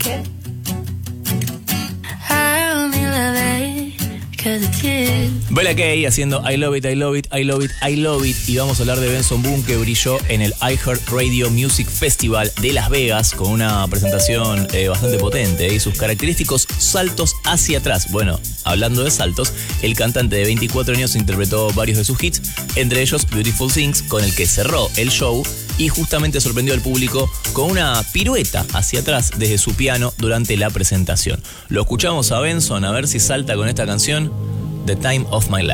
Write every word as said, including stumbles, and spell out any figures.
¿Qué? I only love it 'cause it's you. Bella Kay haciendo I Love It, I Love It, I Love It, I Love It. Y vamos a hablar de Benson Boone, que brilló en el iHeartRadio Music Festival de Las Vegas con una presentación eh, bastante potente eh, y sus característicos saltos hacia atrás. Bueno, hablando de saltos, el cantante de veinticuatro años interpretó varios de sus hits, entre ellos Beautiful Things, con el que cerró el show y justamente sorprendió al público con una pirueta hacia atrás desde su piano durante la presentación. Lo escuchamos a Benson a ver si salta con esta canción, The Time of My Life.